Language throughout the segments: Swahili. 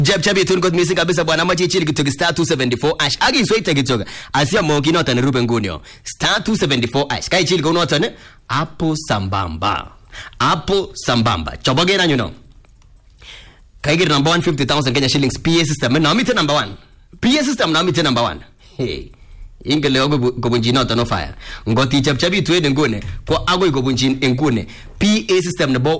Jebitun kot missing kabisa bwana machi chili kitok star 274 ash. Agi soite kitok. Asia moki noton Ruben Gunyo. Star 274 ash. Kai chili ko noton Apple Sambamba. Apple Sambamba. Chobogena you know. Kai get number 150,000 Kenya shillings PA system. Na mite number 1. PA system na mite number 1. Hey. Ingele ogo gobunji noton no fire. Ngoti chabitu ede ngune kwa ago gobunji ngune. PA system number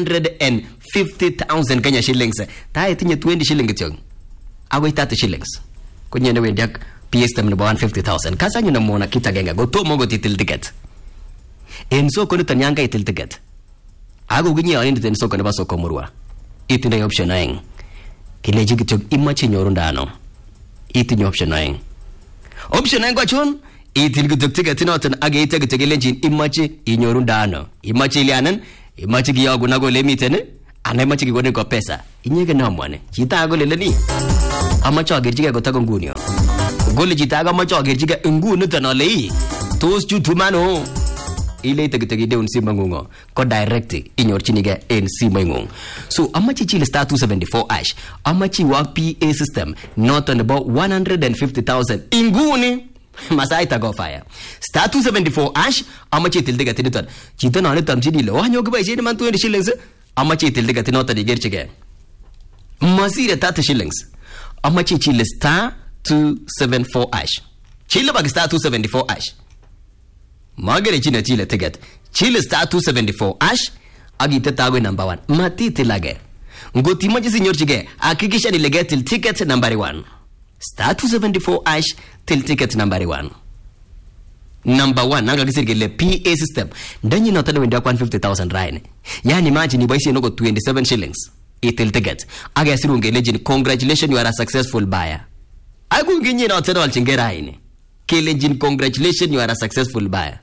150,000 Kenya shillings. Tae tinye 20 shillings tiong. Ago 30 shillings. Kunye ne wendiak PA system number 150,000. Kasa nyo na mona kita genga. Goto mogo titil ticket. Enso kono tanyanga itil ticket. Ago ginye anin tenso kono baso komurwa. Itinye option aeng. Kileji tiong imachi nyorundano. Itinye option aeng. Option aeng chon itil kitok ticket noton age ite kelenjin imache inyorundano. Imache ilianan, imache kiyogu na gole miten, ana imache kikonin ko pesa. Inyege namwane. Chita agole leni. Amache agerjige gotago ngunyo. Gole chita aga amache agerjige ngunu tanale. Tos chutumano. Ile ite ide un simangungo. Ko direct inyorchinige en simangung. So amache chile star 274 ash. Amache work PA system noton about 150,000 inguni. Masai ta go fire. Star 274 ash. Amache tilde gati niton. Chito na nitam chidile. Wanyo kubai chidi man 20 shillings. Amache tilde gati noton igerchige. Masire 30 shillings. Amache chile star 274 ash. Chile bag star 274 ash. Magere chile ticket. Chile star 274 ash. Agite tagwe number 1. Matiti lage. Ngoti moja sinyor chige. Akikisha nilege till ticket number 1. Star 274 ash till ticket number 1. Number 1 nanga kisirgele PA system. Ndanyi notana wenda 150,000 raine. Yani imagine ni baisi noko 27 shillings. Itil ticket. Aga asiru ngeleji congratulations you are a successful buyer. Agu nginyi notana walchingera raine. Kelejin congratulations you are a successful buyer.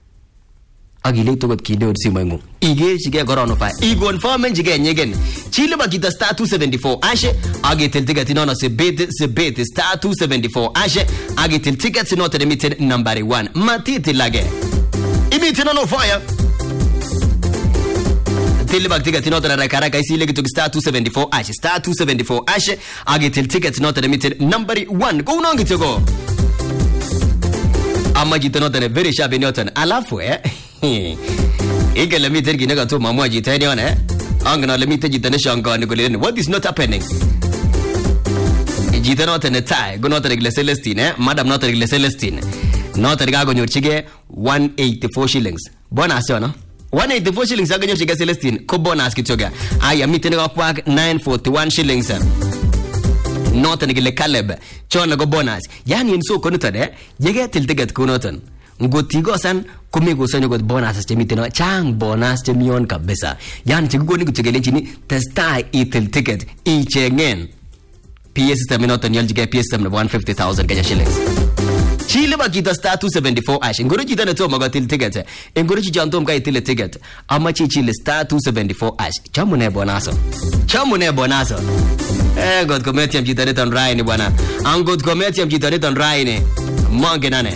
Agile to got kide od simangu. Ige chige gorono fa. Igon formen jige nyegen. Chile bakita star 274 ashe. Age tel ticket no se bet star 274 ashe. Age tel ticket no te limited number 1. Matiti lage. Imite no fire. Tele bak ticket no te rakaraka isile kitu star 274 ashe. Star 274 ashe. Age tel ticket no te limited number 1. Go nongi tego. Amma jitano te very sharp newton. Alafu Ike let me take you to Mamma Jitanion, I'm gonna let me take you to the Shangon. What is not happening? Gitanot and a tie, go not a regular Celestine, Madam not a regular Celestine. Not a gag on your chige, 184 shillings. Bonasona. 184 shillings, I'm going to get Celestine. Cobonas Kitoga. I am meeting up back 941 shillings. Not a regular Caleb. Chona go bonus. Yani in so connoted, you get till ticket Kunoton. Ngotigo san kumigo sanyo got bonus chemiteno chang bonus chemion kabisa yani chigugo ni kuchegele chini testa itil ticket ichengen PS system noton yolge PS system 150,000 Kenya shillings Chile bakita star 274 ash ngoro chita neto magatil ticket ngoro chijantom ka itil ticket amachi chile star 274 ash chamune bonaso god commercium chita neton raini bwana angod commercium chita neton raini mangenane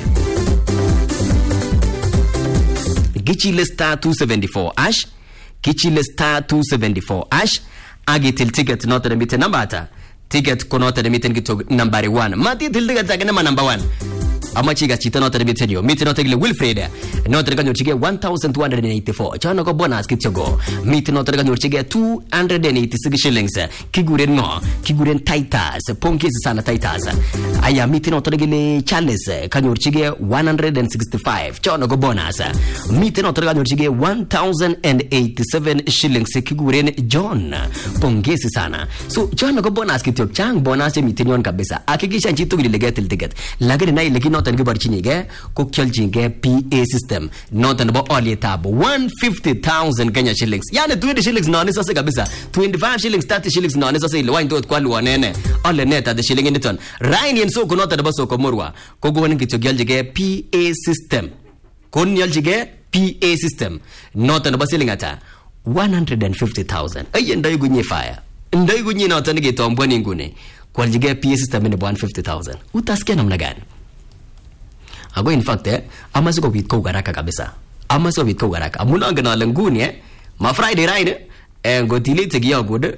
Kichile star 274 ash. Kichile star 274 ash. Agitil ticket not the meeting number. Ticket konota the meeting to number 1. Mati til ticket number 1. Amachiga chita not the meeting you. Meeting not the Wilfred. Not the gun chige 1,284. Chano go bonus kitchogo. Meeting not the gun chige 286 shillings. Kiguren no. Kiguren taitas. Ponkis sana taitas. Aya meeting not the Charles. Kanyor chige 165. Chano go bonus. Meeting not the gun chige 1,087 shillings. Kiguren John. Ponkis sana. So chano go bonus kitchog. Chang bonus meeting yon kabisa. Akikisha chito gile til ticket. Lagere na ilegi not and barchinige. Kokchalchinge PA system. Not and about all tab 150,000 Kenya shillings. Yani 20 shillings no nisa se kabisa. 25 shillings 30 shillings no nisa se ile wine to kwa luanene. All net at the shilling in the ton. Ryan yen so not and baso komorwa. Kogo wani kitogyaljige PA system. Konyaljige PA system. Not and basiling ata 150,000. Ayenda yugunye fire. Ndai gunye na tanige tombwani ngune. Kwaljige PA system ni 150,000. Utasikia namna gani? Ago in fact amaziko witko garaka kabisa. Amulanga na languni ma Friday ride ngotile tegiya gode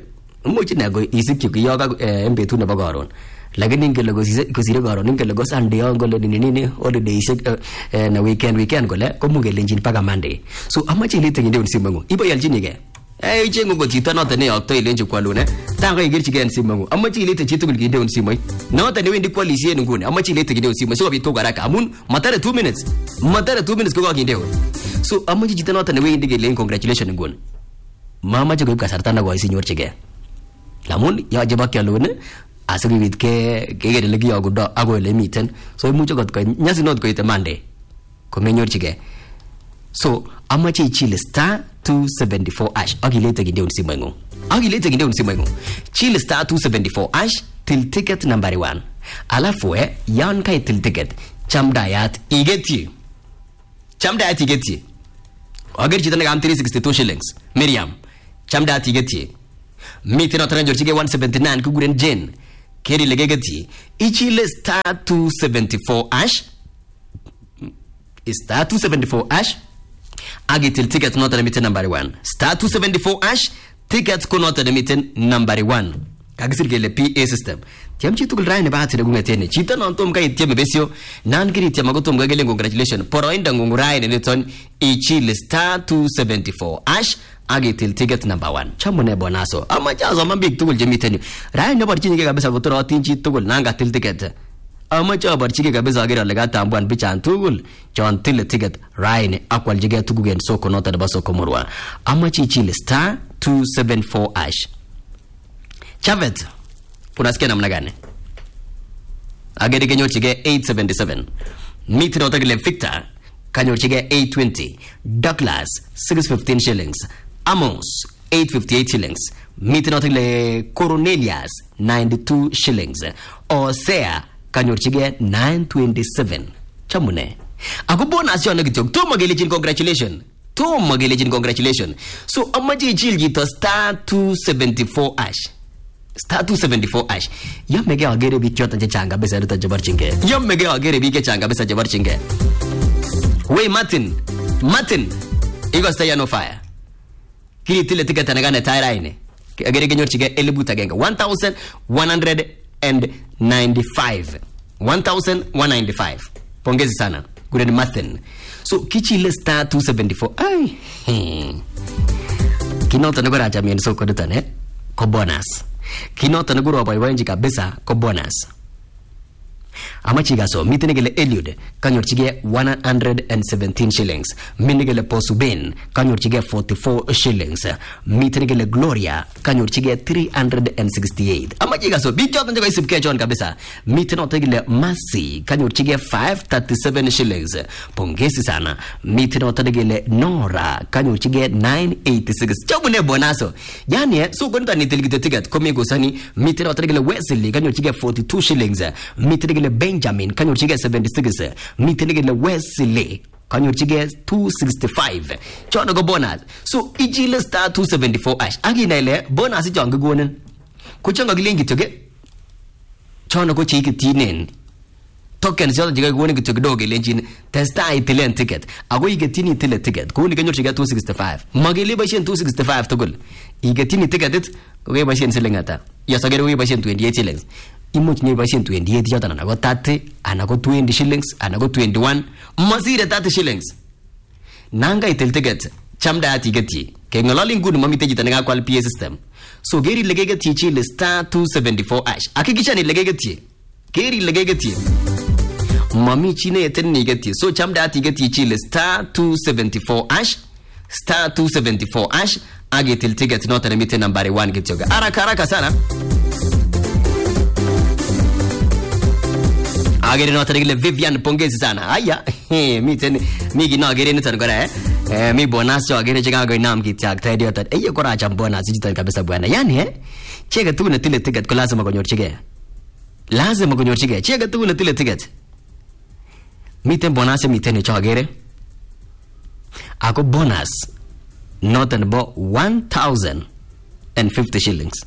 much ne go isikyu kiyoga en betut nebo karon lakini ngele kosire karon ngele go Sunday ngole nini holiday na weekend kole ko mugelenjin paka Monday. So amache ile teginde simengu ibo yaljinige chengu ko chito noton ne yokto ilenji kwalune ta ko igerchige simengu amache ile te chito ginde simoit noton ne wendi kwalisien nguni amache ile teginde simoit so bit ko garaka amun matare 2 minutes ko kakinde. So amache chito noton ne wendi gelen congratulations nguni mamache ko kasarta na ko isinyorchige lamun yaje bakyalune asikibit kegere le kiyogudo ako ele miten so imuche kot nyasi not koite Monday komenyorchige. So amache ichile *274# akilete kinde unsimengu chile *274# till ticket number 1 alafu yan kai till ticket chamdayat igeti agar chita ne kam 362 shillings Miriam chamdayat igeti miten otran jorchige 179 kuguren Jane keri legegeti ichile *274# agitil ticket not limited number 1 *274# ticket ko not limited number 1 kagisir gele PA system tiam chi tugul raine baati de gungeten chito non tom kai tiam besio nan giri tiam agotom gagele congratulations poroinda ngunguraine niton ichile *274# agitil ticket number 1 chamune bonaso ama jazo mambik tugul jemiten raine barchinige kabisa gotoro tinchi tugul nanga til ticket ama cha barchige kabisa agera lega tambuan bichan tugul chon til ticket raine akwal jige tugugen soko nota de baso komorwa ama chichile *274# Chavet unasikia namna gani agere kenyorchige 877 mitro tagile Victor kanyorchige 820 Douglas 615 shillings Amos 858 shillings mitro tagile Cornelius 92 shillings Osea kanyorchige 927 chamune ako bonus yon gitok to magelejin congratulations so amaji chilji to *274# yammege agere bichota je changa besa ruta jabarchinge yammege agere bike changa besa jabarchinge we Martin igo stay on fire kiri tile tiketa nagane tairaine agere genyorchige elibuta genga 1195 pongezi sana good Martin. So kichile *274 ai kinota nagora jamien so kodutane ko bonus kinota nagoro boyboyinji kabisa ko bonus amachiga so mitenegele Eliud kanyorchige 117 shillings minegele Posuben kanyorchige 44 shillings mitenegele Gloria kanyorchige 368 amachiga so bichota njaga isipke John kabisa mitenotegele Mercy kanyorchige 537 shillings pongezi sana mitenotegele Nora kanyorchige 986 chabune bonaso yani so gonta niteligite ticket komego sani mitenotegele Wesley kanyorchige 42 shillings mitenegele Benjamin kanyorchige 76 mitenegele Wesley kanyorchige 265 chono go bonus so ichile *274# agina ile bonus jonga gonen kuchanga gilengi toge chono ko chiki tinen token zalo jiga gonen gitoge doge lenjin testa itelen ticket ago igetini tele ticket ko ni kanyorchige 265 magele bashen 265 togol igetini ticket ko ge bashen selengata yasagere we bashen 28 shillings imuch ni bashen 28 jatan anago 30 anago 20 shillings anago 21 masire 30 shillings nanga itel ticket chamda ati geti ke ngolali ngunu mamite jitane ga kwal PA system so geri legege ti chile *274# akikisha ni legege geri legege mami chine eten ni geti so chamda ati geti chile *274# agetel ticket not remite number 1 geti yoga haraka sana agere no taregile Vivian pongezi sana aya miten migi no agere nitan gora mi bonus jo agere jiga go nam kityak tadio tat eye kora cham bonus jitan kabisa bwana yani chega tu na tile ticket ko lazima konyorchige chega tu na tile ticket miten bonus miten cho agere ako bonus not and about 1050 shillings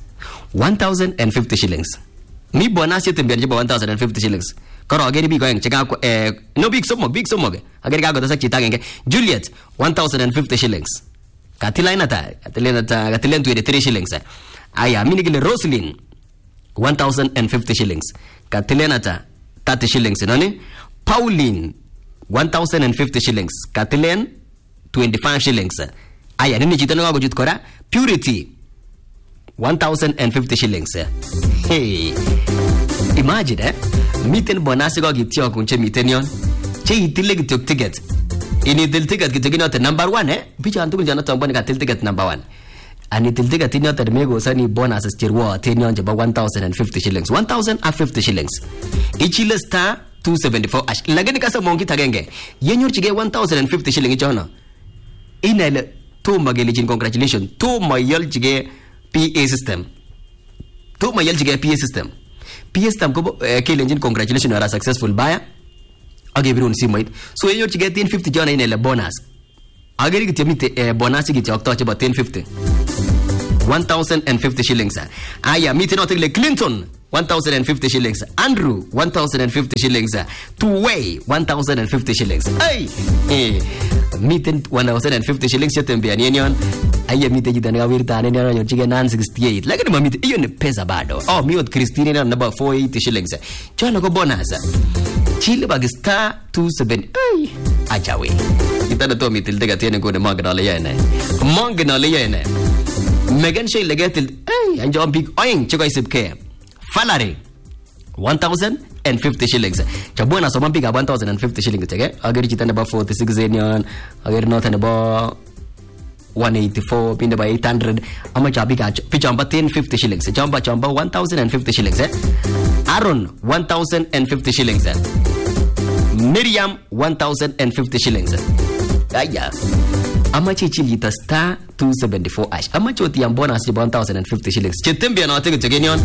mi bonus yetem berje 1050 shillings karo ageri bi goyeng chega no big somog ageri ga goda sakchi tagenge Juliet 1050 shillings katilen 23 shillings Aya mini kile Roslyn 1050 shillings. Katilen ata 30 shillings nani? Pauline 1050 shillings. Katilen 25 shillings. Aya nini chito nga kujut kora? Purity 1050 shillings. Hey. Imagine miten bonus ko kityo kunche miten yon. Che itile kityo ticket. Ini til ticket kityo kinote number 1 Bicha tugul jana tomboni ka til ticket number 1. Ani til ticket inote mego sani bonuses chirwa tenyon jaba 1050 shillings. 1050 shillings. Ichile star 274 ash. Lagani kasa mongi tagenge. Yenyor chige 1050 shillings jona. Inele to magelijin congratulations. To mayal chige PA system. To mayal chige PA system. PA system ko kelenjin congratulations you are a successful buyer. Age birun simait. So yenyor chige 1050 jona inele bonus. Ageri kitemite bonus giti okto chaba 1050. 1050 shillings. Aya mite not le Clinton 1050 shillings. Andrew 1050 shillings. Two-way 1050 shillings. Hey, mite 1050 shillings yetembea nion. Aya mite jitana wirta ne nyo chige 968. Lakini mamite hiyo ni pesa bado. Oh miot Christine na number 480 shillings. Chana ko bonus. Chile bag star 27. Ay, achawe. Kita to mitil tega tiene ko ne magna le yene. Magna le yene. Megan Shay legatil. Ay, anjo big oing chiko isipke. Falare 1050 shillings. Chabona so mampiga 1050 shillings tege. Ageri chitane ba 46 zenion. Ageri notane ba 184 pinda ba 800. Ama chabiga pichamba 1050 shillings. Chamba 1050 shillings Aaron 1050 shillings Miriam 1050 shillings. Aya. Amachi chilita star 274 ash. Amachi oti bonus 1050 shillings. Chitembia na tege tegenion.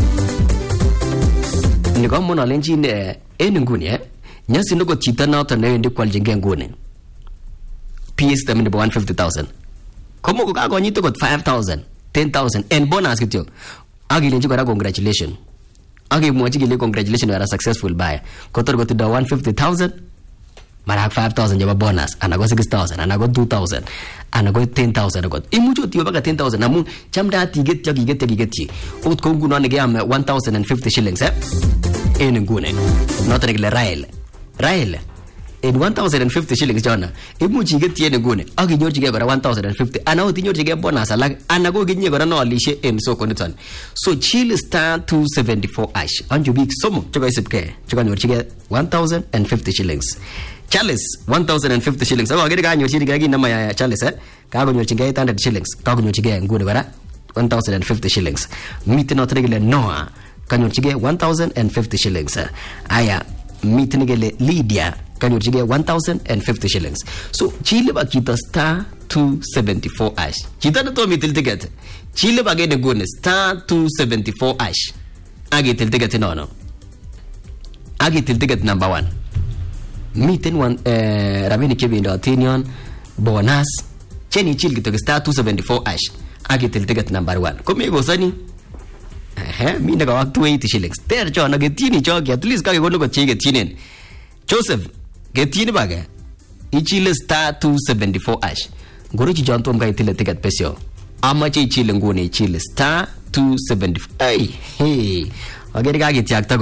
Niko mona lenji ne nguni nyasi ndoko chita na ta ne ndi kwaljenge nguni. PS tamini 150,000. Komo ko kago nyito got 5,000, 10,000 and bonus kityo. Agi lenji ko congratulations. Agi mwaji gile congratulations you are a successful buyer. Kotor got the 150,000. Mara 5,000 jaba bonus, anago 6,000, anago 2,000, anago 10,000 got. Imucho tiyo baga 10,000 namun chamda tiget jagi. Ut kongu no nege am 1,050 shillings ngune. Not regular Rael. In 1,050 shillings jona. Imuchi get tiene ngune. Agi nyorji ge gora 1,050. Ana oti nyorji ge bonus alag anago ginye gora no alishe so koniton. So chill star 274 ash. Anju big somo choga isipke. Choga nyorji ge 1,050 shillings. Charles 1,050 shillings. Ago agere ga nyorji ge nama ya Charles Ka go nyorji ge 800 shillings. Ka go nyorji ge ngune gora 1,050 shillings. Mite not regular Noah. Ka nyorji ge 1,050 shillings. Aya mite ngele Lydia kanyorji ge 1,050 shillings. So chile ba kita star 274 ash. Kita to mitil ticket. Chile ba ge ne gone star 274 ash. Agi til ticket no. Agi til ticket number 1. Miten one Ravini Kevindo Tinion bonus. Cheni chil gitu star 274 ash. Agi til ticket number 1. Komi go sani. Mi na ga 280 shillings. Ter cho na ge tini cho ge at least ka ge go go chege tinen. Joseph getini baga ichile star 274 ash goro chi jantom ga itile ticket pesio ama chi ichile ngone ichile star 274 ay hey agere ga giti akta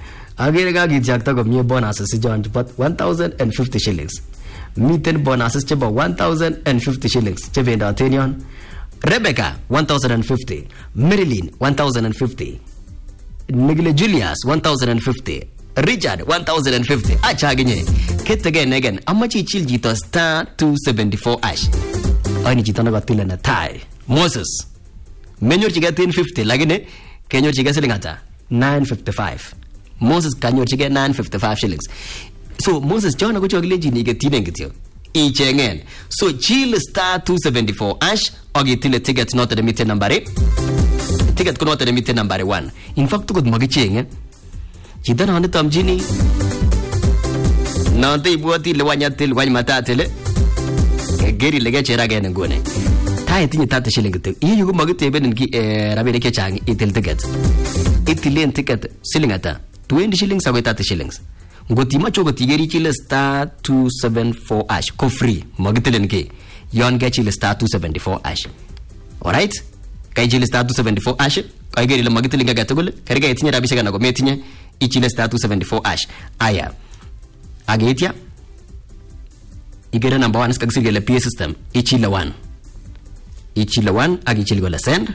gomye bonus si jon but 1,050 shillings miten bonuses cheba 1,050 shillings chebenda tenion Rebecca 1,050 Marilyn 1,050 Nigle Julius 1,050 Richard 1,050 acha ginye ket again amachi chil jito star 274 ash ani jito na batile na tai Moses menyor chiga 1050 lagine kenyor chiga selingata 955 Moses kanyor chiga 955 shillings so Moses jona go chogle jini ge tinen gitio ichengen so chil star 274 ash ogitile ticket not the meter number ticket ko not the meter number 1 in fact ko magichenge Kita na tamjini nanti buati lewanyatil wanymatatele geri lege chera gene ngone tai tinyi tate shilling te yi yugo magite benen ki rabene ke chang itil ticket itilen ticket shilling ata 20 shillings ago 30 shillings ngoti ma chogo tigeri chile star 274 ash ko free magitelen ke yon ge chile star 274 ash alright Kaichile star 274 hash kaigeri ile magitil inga gatugul kerga itinye rabishek anan ko metinye ichile star 274 hash aya agetia igere number 1 skakisir gele PA system ichile 1 ag ichile gole send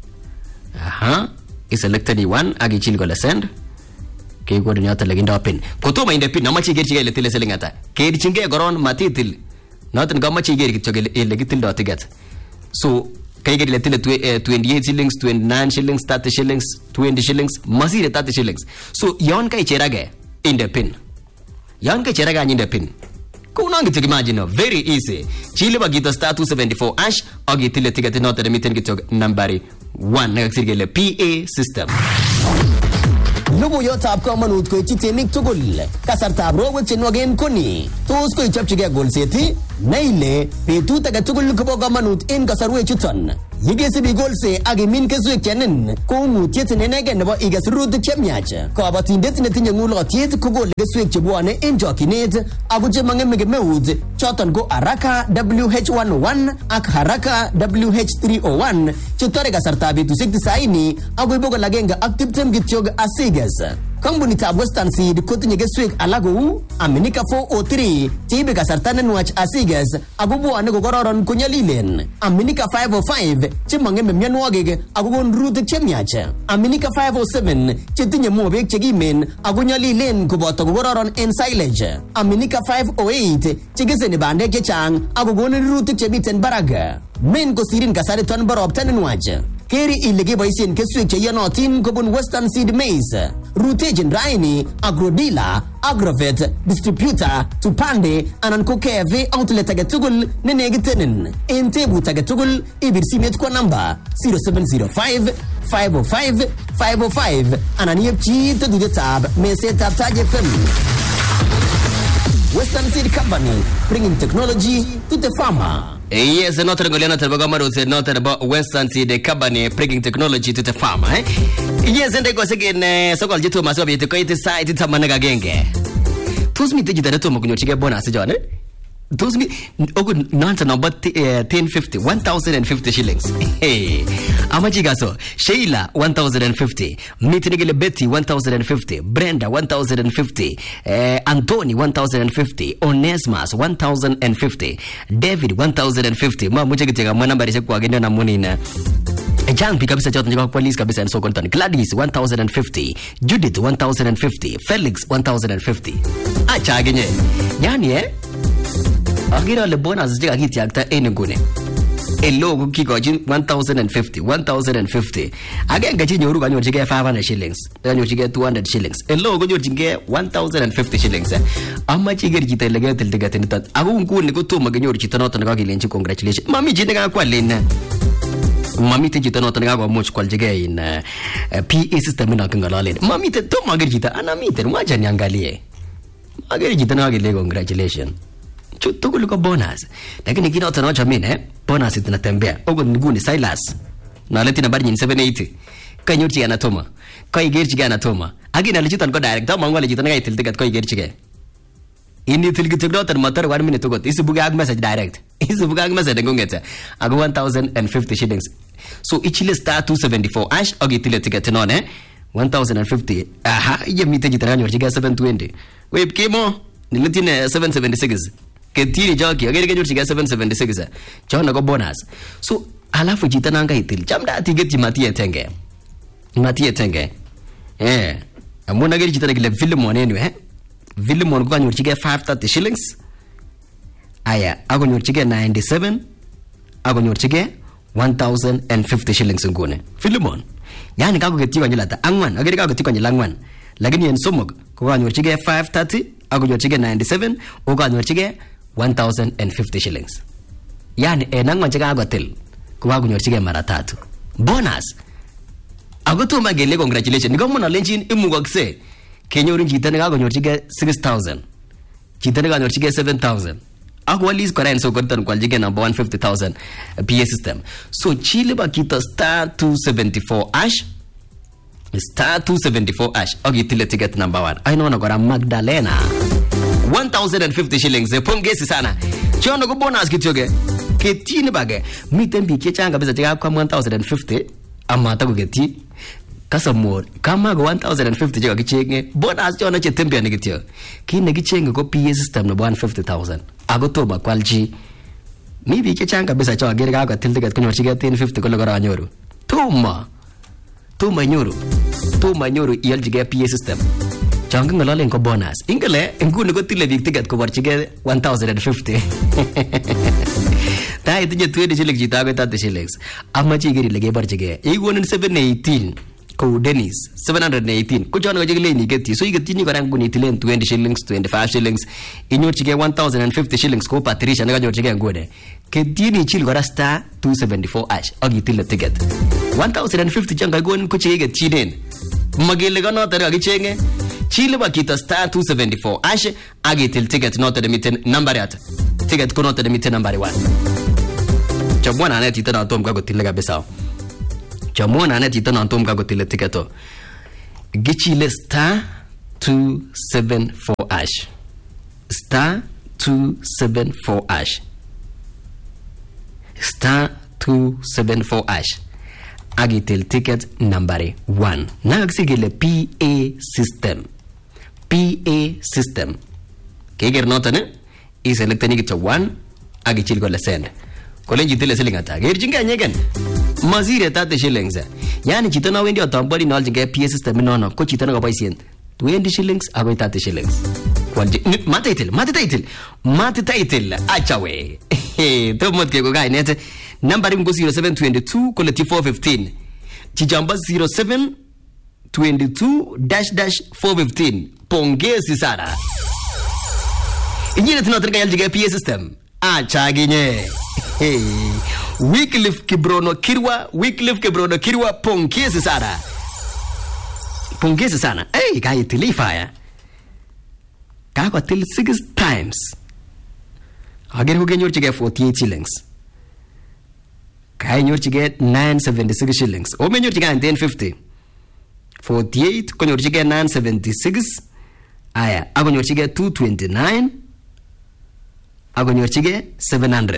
is selected 1 ag ichile gole send ke ko dunya ta leginda pin koto ma inde pin namachi gerchi gele tile selingata ke dichinge goron matitil noten gamachi geri kityo gele legitil dot get so kaigeri le tile 28 shillings 29 shillings 30 shillings 20 shillings masire 30 shillings so yon kai cherage inde pin yon kai cherage inde pin kuna ngithi imagine very easy chile bagito star 274 hash ogitile ticket note miten kityo nambari 1 nakasirgele PA system Logoyotab komonut koityi temik tugul. Kasartab rowek chenwogen koni. Tos koichopchigei golset na ile betut age tugul kobo komonut en kasarwek chuton. Yigesibi golse ak imin keswek chenin ko ngutiet nenegen nebo iges rurutik chemiach. Kabatindet netinye ng'ulotyet kokole keswek chebwone en chokyinet ako chemang'eme kemeut choton ko Haraka WH101 ak Haraka WH301 chetore kasartab betusiek 90 akoi 120 kityok asiges. Kampunitab Western Seed kotinye keswek alak kou Aminika 403 cheibe kasarta nenwach asiges ako bwone kokororon konyolilen. Aminika 505 chemang'eme mionwogik ako kon rurutik chemiach. Aminika 507 chetinye mobek chekimen ako nyolilen koboto kokororon en silage. Aminika 508 chekeseni bandek chechang ako konin rurutik chemiten barak. Men kosirin kasariton bo ropta nenwach. Keri ile keboisien keswek cheyonotin kobun Western Seed Maize. Rutejin raini Agrodila, Agrovet, Distributor, Tupande anan ko KV outlet age tugul ne negitenin. En tebut age tugul ibir simet kwa namba 0705 505 505 anan yepchi tedudetab mesetab Taj FM. Western Seed Company, bringing technology to the farmer. Yes, not Regoliana Tabagamaru said not about Western Seed Company, bringing technology to the farmer. Yes, and they go again, so called Jitu Masobi to create the site in Tamanaga Genge. Tos me did that to Mokuchiga bonus, John. Tos me, not number 1050, 1,050 shillings. Hey, Amachigaso, Sheila, 1,050, Mitigile Betty, 1,050, Brenda, 1,050, Anthony, 1,050, Onesmas, 1,050, David, 1,050. Ma muchega manamba is kwa genda na monina. Jan kabisa chote njika police kabisa and so konton. Gladys 1,050, Judith 1,050, Felix 1,050. Acha genye. Yani agira le bonus jiga kiti akta enegune. Elo kiko jin 1,050, 1,050. Again gaji nyoru ganyo jige 500 shillings. Ganyo jige 200 shillings. Elo ganyo jige 1,050 shillings. Amma jige jita lege tildiga tinitan. Agu ngune ko to maganyo jita no tanaga gilenchi congratulations. Mami jine ga kwa lena. Mami te jita no tanaga kwa moch kwa jige in PA system na kangalale. Mami te to magir jita anami te mwaja niangalie. Magir jita na gile congratulations. Tukulu ko bonus. Lakini kina utanocha mine bonus itinatembea. Ogo nguni Silas. Na leti nambari 780. Kanyurchi anatoma. Kai gerchi anatoma. Agina lejitan ko direct. Ta mangwa lejitan ga itiltigat kai gerchi ge. Ini tilgituk dotan matar 1 minute got. Isi buga message direct. Isi buga message ngongeta. Ago 1,050 shillings. So ichile star 274 ash ogi tiletigat none 1,050. Aha, ye mite jitan ganyorchi ga 720. Web kimo niletine 776. Ketiri joki agere kenyor chiga 776 chona ko bonus so alafu jita nanga itil chamda tigeti matie tenge amuna gere jita ngile Villemon anyway Villemon ko kanyor chiga 530 shillings aya agonyor chiga 97 agonyor chiga 1,050 shillings ngone Villemon yani kako ketiyo kanyilata angwan agere kako ketiyo kanyilangwan lakini en somok ko kanyor chiga 530 agonyor chiga 97 o kanyor chiga 1,050 shillings. Yani enangwa chika agotel kuwa kunyorchige mara 3 bonus agoto magele congratulations niko muna lenchin imugakse kenyorin chita ne kakonyorchige 6,000 chita ne kakonyorchige 7,000 ako walis kora so kontan kwaljige number 150,000 PA system so chile ba kita star 274 ash star 274 ash ogitile ticket number 1 I know na kora Magdalena 1,050 shillings pongezi sana chono ko bonus kityoge ketyin bage miten biik chechang kabisa chekakwa 1050 amata koketyi kasamor kama ko 1050 chekakichenge bonus chona chetembeani kityo kit nekichenge ko PA system nebo 150000 ako tomo kwalchi mi biik chechang kabisa chakere kakotil ticket konyorchigei 1050 kole koranyoru tomo nyoru ialchigei PA system chon kingololen ko bonus ingele nguni kotile biik ticket koborchigei 1050 ta itinye 20 shillings chito akoi 30 shillings amache iker ile keborchigei ikonin 718 kou Dennis 718 ko chono kachikilen iketyi so iketyi kora nguni itilen 20 shillings 25 shillings inyorchigei 1050 shillings ko Patricia nekanyorchigei nguni ketyin ichil kora star 274 ash akitile ticket 1050 chon kakikonin ko chekiketyinen makele kanoto kakichenge chile ba kita star 274 ash akitil ticket noto nemiten nambariat ticket ko noto nemiten nambari 1 chamwana ne tito na tom kakotile kabisa chamwana ne tito na tom kakotile ticket gichile star 274 ash star 274 ash star 274 ash agitil ticket nambari 1 nakakisigile PA system keger noton iselecteni kityo 1 agichil kole send kole jitile siling ata gerjinge nyegen masire 30 shillings yani chito na wendi otambori naljinge PA system nono ko chito nakaboisien 20 shillings akoi 30 shillings kwalji mataitil achawe tomot ke ko kainet nambari ngo 0722 kole 415 chijamba 0722-415 pongezi sana inyine tunatrika yaljige PA system achaginye Wycliffe Kibrono Kirwa pongezi sana kaitilifaya kakotil 6 times agere ko kenyorchigei 48 shillings kainyorchigei 976 shillings omenyorchigei 1050 48 konyorchigei 976 aya akonyorchigei 229 akonyorchigei 700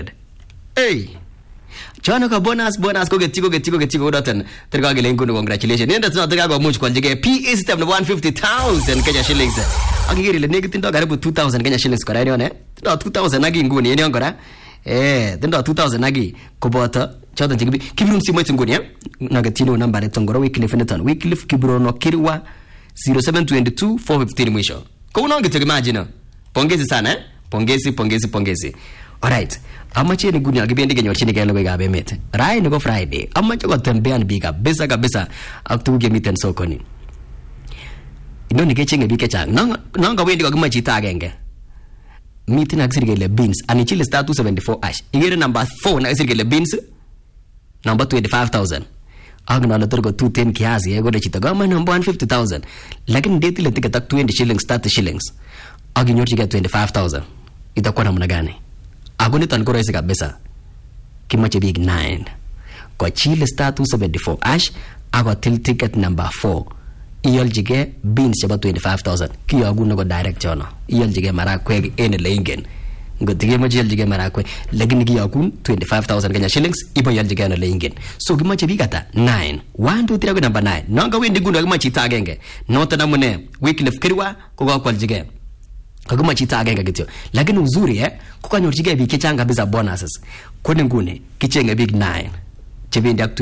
chono ka bonus ko getiko doten terga gele ngunu congratulations nenda tuna terga go much kwaljige PA system 150,000 Kenya shillings akigeri le negitindo karibu 2000 Kenya shillings kora yone tindo 2000 agi nguni yene ngora tindo 2000 agi koboto choton chikibi kibirum simoit nguni nagatino namba ne tongoro Wycliffe Neton Wycliffe Kibrono Kirwa 0722-415 mwisho ko unonge imagine pongezi sana pongezi alright amache ni nguni akibendi kenyorchini kele koik ab emet raini ko Friday amache kotembean biik kabisa ak tuguk chemiten sokoni inoni kechenge biik chechang non kawendi kakimach chito agenge miten akisir kele beans anichile star 274 ash igere number 4 nakisir kele beans number 25,000 agnalo torko 210 kiasi kole chito kama number 150,000 lakini ndetile ticket ak 20 shillings 30 shillings aginyorchige 25,000 itakuwa namna gani akuniton ko rahisi kabisa kimache biik 9 kwa chile star 274 ash akotil ticket number 4 iyoljige beans chebo 25,000 kiyogun ko direct chono iyoljige marakwek en ele ingen ngotige mo iyoljige marakwek lakini kiyogun 25,000 Kenya shillings ibo iyoljige en ele ingen so kimache biik ata 9 1 2 3 ko number 9 nonga wendi gundo kimache chito agenge noton amune Wycliffe Kirwa ko kakwaljige kaguma chita agenge kityo lakini uzuri kukanyorchige biik chechang kabisa bonuses kone ngune kichenge big 9 chebendi ak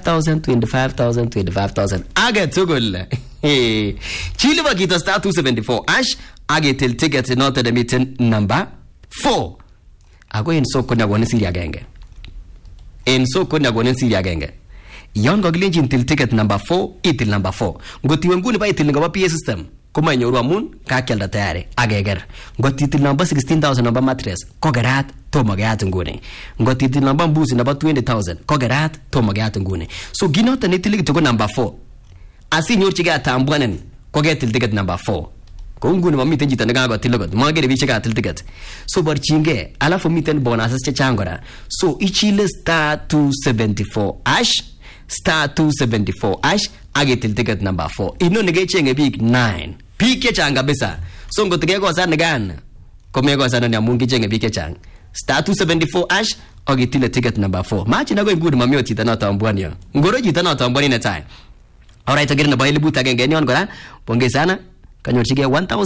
25,000 age tugul chile ba kita star 274 ash age tel ticket note the meeting number 4 ago en soko na gone siri agenge yon gogilenjin til ticket number 4 itil number 4 ngotiwe ngune ba itil ngaba PA system kuma nyoru amun kakyalda tayari ageger ngotitil number 16,000 number mattress kogerat tomo geat ngune ngotitil number mbuzi number 20,000 kogerat tomo geat ngune so ginota nitil kitoko number 4 asinyorchige atambwanen kogetil ticket number 4 ko ngune mamiten chito nekagotil got magere biche gatil ticket so borchinge alafu miten bonuses chechang kora so ichile star 274 ash agitil ticket number 4 inoni kechenge biik 9 biik chechang kabisa so ngotige kosan gan komeko sana ni amun kichenge biik chechang star 274 ash ak itile ticket number 4. Machi na go nguni mami chito noto ambwani yo. Ngoro chito noto ambwani netai. Alright, agere nebo 1000 agenge en yon kora. Pongezana kanyorchigei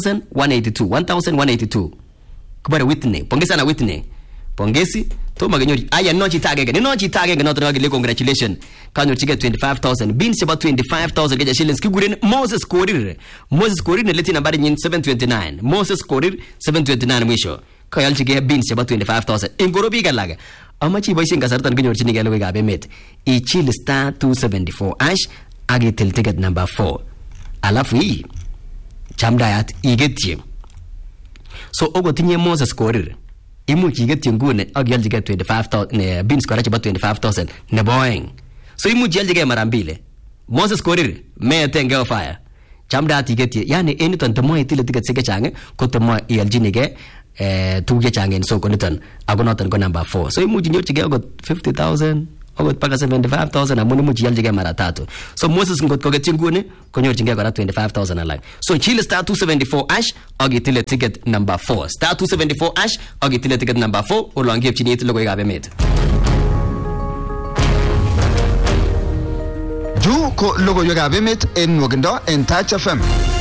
1182. Kubare Whitney. Pongezana Whitney. Pongezi toma kenyor aya no chito agenge. Ni no chito agenge noto ngile congratulations. Kanyorchigei 25000. Beans about 25000 keja shillings kiguren Moses Korir. Moses Korir ne leti nambari nyin 729. Moses Korir 729 mwisho. Kayalchigei beans about 25000. Ingoro biik alage. Amachi boisien kasartan kenyorchinigei logoiwekab emet. Ichil star 274 ash agitil ticket number 4. Alafu hii chamdayat igetye. So ogotinye Moses Korir. Imuch igetye ngune agialchigei 25000 beans kora chebo 25000 nebo oeng. So imuch ialchigei mara mbili. Moses Korir metenge fire. Chamdayat igetye. Yani eniton temo itile ticket chechang ko temo ialchinigei tuguk chechang en soko niton ako noton ko number 4. So imuch inyorchigei okot 50000 okot paka 75000 amun imuch ialchigei mara tatu. So Moses ngot koketyi nguni konyorchigei kora 25000 alak. So chile star 274 ash agitile ticket number 4. Star 274 ash agitile ticket number 4 olon kepchini it logoiwekab emet. Ju ko logoiwekab emet en nwogindo en Touch FM.